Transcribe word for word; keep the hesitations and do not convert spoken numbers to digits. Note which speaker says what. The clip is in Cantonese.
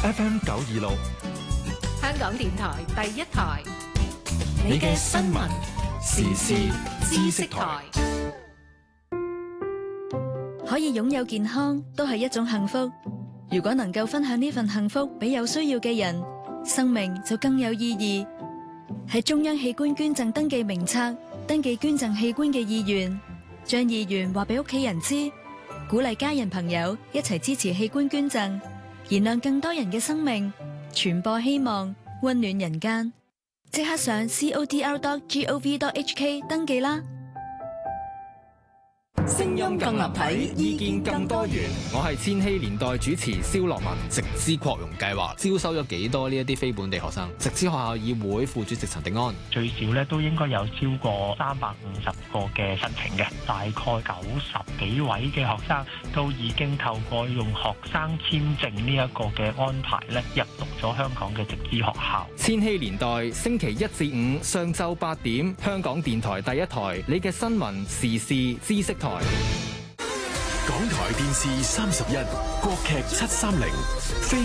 Speaker 1: F M 九二六，
Speaker 2: 香港電台第一台，
Speaker 1: 你嘅新聞時事知識台。
Speaker 3: 可以擁有健康都係一種幸福。如果能夠分享呢份幸福俾有需要嘅人，生命就更有意義。喺中央器官捐贈登記名冊登記捐贈器官嘅意願，將意願話俾屋企人知，鼓勵家人朋友一齊支持器官捐贈，燃亮更多人嘅生命，傳播希望，溫暖人間。即刻上 c o d r dot gov dot h k 登記啦！
Speaker 1: 聲音更立體，意見更多元。
Speaker 4: 我係千禧年代主持蕭樂文。直資擴容計劃招收咗幾多呢一啲非本地學生？直資學校議會副主席陳迪安：
Speaker 5: 最少咧都應該有超過三百五十個嘅申請嘅，大概九十幾位嘅學生都已經透過用學生簽證呢一個嘅安排咧，入讀咗香港嘅直資學校。
Speaker 4: 千禧年代星期一至五上晝八點，香港電台第一台，你嘅新聞時事知識台。
Speaker 1: 港台電視三十一，國劇七三零。